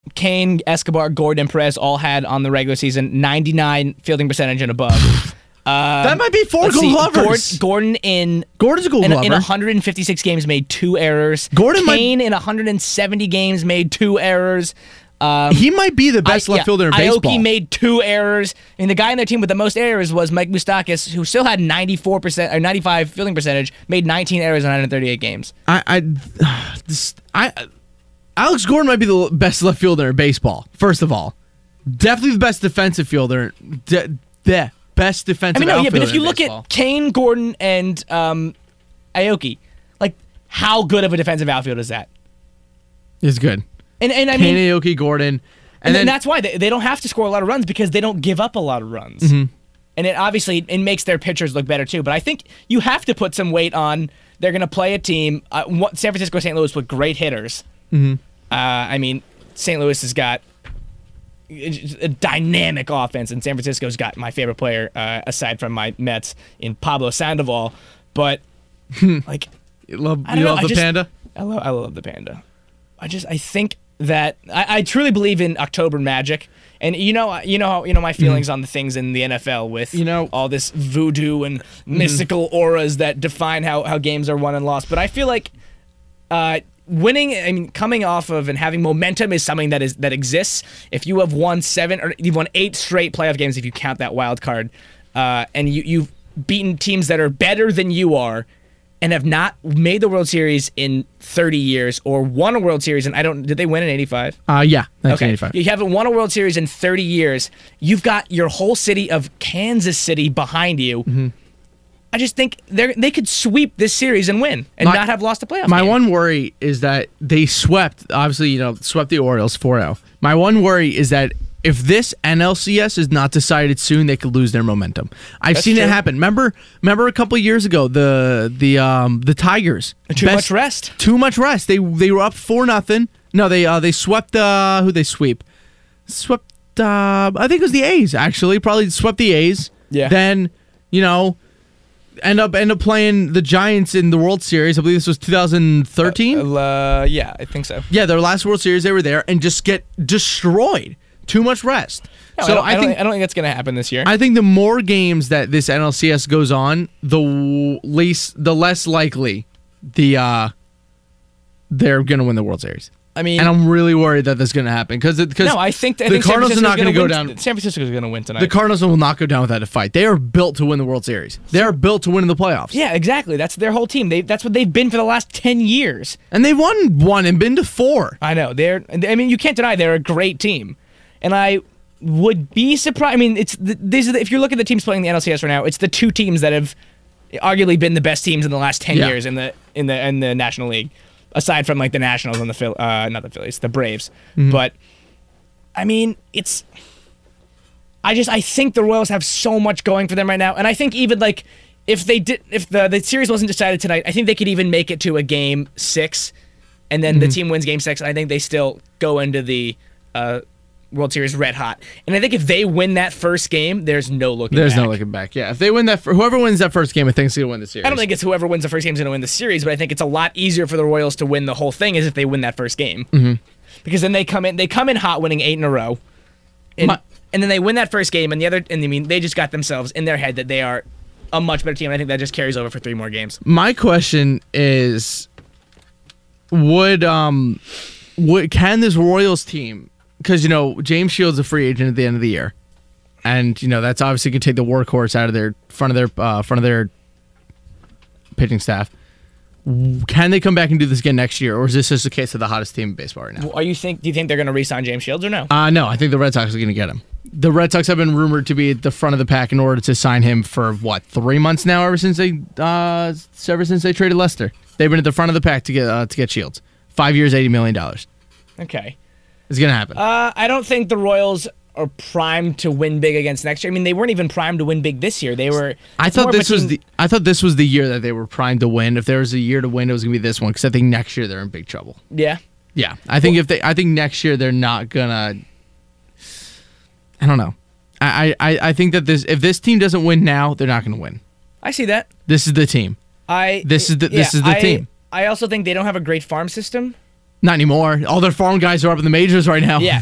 Kane, Escobar, Gordon, and Perez all had on the regular season 99 fielding percentage and above. That might be 4 Gold Glovers. Gordon's a Gold Glover. In 156 games, made 2 errors. Kane in 170 games made 2 errors. He might be the best left fielder in baseball. Aoki made 2 errors. And the guy on their team with the most errors was Mike Moustakas, who still had 94% or 95 fielding percentage, made 19 errors in 138 games. Alex Gordon might be the best left fielder in baseball. First of all, definitely the best defensive fielder. Best defensive outfielder. But if you look at Kane, Gordon, and Aoki, like, how good of a defensive outfield is that? It's good. And I Kane, mean, Aoki, Gordon, and then that's why they don't have to score a lot of runs because they don't give up a lot of runs. Mm-hmm. And it makes their pitchers look better too. But I think you have to put some weight on. They're going to play a team. San Francisco, St. Louis with great hitters. Mm-hmm. I mean, St. Louis has got a dynamic offense, and San Francisco's got my favorite player, aside from my Mets, in Pablo Sandoval. But like, you love the Panda. I love the Panda. I think that I truly believe in October magic, and you know my feelings on the things in the NFL with all this voodoo and mystical auras that define how games are won and lost. But I feel like winning, I mean, coming off of and having momentum is something that exists. If you have won 8 straight playoff games, if you count that wild card, and you've beaten teams that are better than you are, and have not made the World Series in 30 years or won a World Series, and did they win in 85? Yeah, 1985. Okay. You haven't won a World Series in 30 years. You've got your whole city of Kansas City behind you. Mm-hmm. I just think they could sweep this series and win and not have lost a playoff My game. one worry is that they swept the Orioles 4-0. My one worry is that if this NLCS is not decided soon, they could lose their momentum. I've seen it happen. Remember a couple of years ago, the Tigers. Too much rest. Too much rest. They were up 4-0. No, they swept who they sweep? Swept I think it was the A's, actually. Probably swept the A's. Yeah. Then, end up playing the Giants in the World Series. I believe this was 2013. Yeah, I think so. Yeah, their last World Series they were there and just get destroyed. Too much rest. No, I don't think that's going to happen this year. I think the more games that this NLCS goes on, the less likely they're going to win the World Series. I mean, and I'm really worried that that's going to happen because I think the Cardinals are not going to go down. San Francisco is going to win tonight. The Cardinals will not go down without a fight. They are built to win the World Series. They are built to win in the playoffs. Yeah, exactly. That's their whole team. That's what they've been for the last 10 years. And they've won 1 and been to 4. I know. You can't deny they're a great team. And I would be surprised. I mean, if you look at the teams playing the NLCS right now, it's the 2 teams that have arguably been the best teams in the last 10 years in the National League, aside from like the Nationals and not the Phillies, the Braves. Mm-hmm. But I mean, I think the Royals have so much going for them right now, and I think even like if the series wasn't decided tonight, I think they could even make it to a game 6, and then the team wins game 6. And I think they still go into the World Series red hot. And I think if they win that first game, there's no looking back. There's no looking back. Yeah, if they win whoever wins that first game, I think is going to win the series. I don't think it's whoever wins the first game is going to win the series, but I think it's a lot easier for the Royals to win the whole thing is if they win that first game. Mm-hmm. Because then they come in hot, winning 8 in a row, and then they win that first game, and they just got themselves in their head that they are a much better team. And I think that just carries over for 3 more games. My question is, can this Royals team? Because James Shields is a free agent at the end of the year, and that's obviously going to take the workhorse out of their front of their pitching staff. Can they come back and do this again next year, or is this just a case of the hottest team in baseball right now? Do you think they're going to re-sign James Shields or no? No, I think the Red Sox are going to get him. The Red Sox have been rumored to be at the front of the pack in order to sign him for 3 months now. Ever since they traded Lester, they've been at the front of the pack to get Shields. 5 years, $80 million. Okay. It's going to happen. I don't think the Royals are primed to win big against next year. I mean, they weren't even primed to win big this year. They were. I thought this was the year that they were primed to win. If there was a year to win, it was going to be this one because I think next year they're in big trouble. Yeah. Yeah, I think next year they're not gonna. I don't know. I think that if this team doesn't win now, they're not going to win. I see that. This is the team. This is the team. I also think they don't have a great farm system. Not anymore. All their farm guys are up in the majors right now. Yeah,